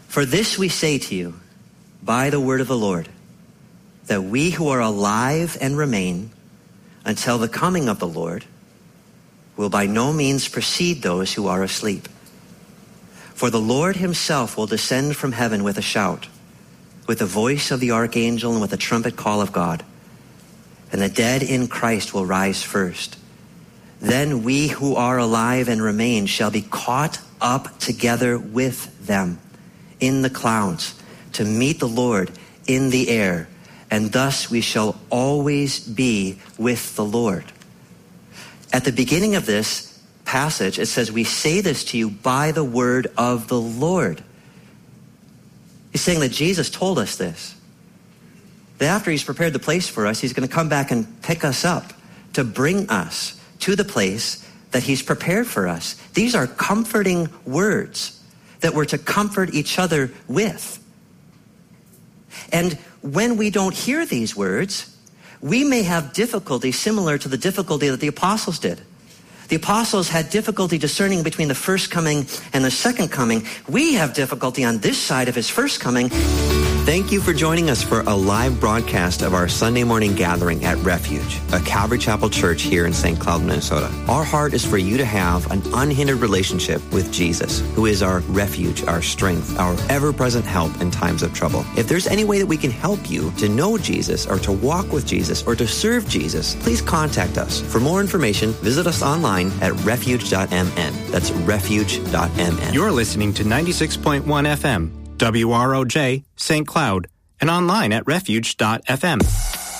For this we say to you by the word of the Lord, that we who are alive and remain until the coming of the Lord will by no means precede those who are asleep. For the Lord himself will descend from heaven with a shout, with the voice of the archangel and with the trumpet call of God. And the dead in Christ will rise first. Then we who are alive and remain shall be caught up together with them in the clouds to meet the Lord in the air, and thus we shall always be with the Lord. At the beginning of this passage, it says, we say this to you by the word of the Lord. He's saying that Jesus told us this. That after he's prepared the place for us, he's going to come back and pick us up to bring us to the place that he's prepared for us. These are comforting words that we're to comfort each other with. And when we don't hear these words, we may have difficulty similar to the difficulty that the apostles did. The apostles had difficulty discerning between the first coming and the second coming. We have difficulty on this side of his first coming. Thank you for joining us for a live broadcast of our Sunday morning gathering at Refuge, a Calvary Chapel church here in St. Cloud, Minnesota. Our heart is for you to have an unhindered relationship with Jesus, who is our refuge, our strength, our ever-present help in times of trouble. If there's any way that we can help you to know Jesus or to walk with Jesus or to serve Jesus, please contact us. For more information, visit us online at refuge.mn. That's refuge.mn. You're listening to 96.1 FM. WROJ, St. Cloud, and online at refuge.fm.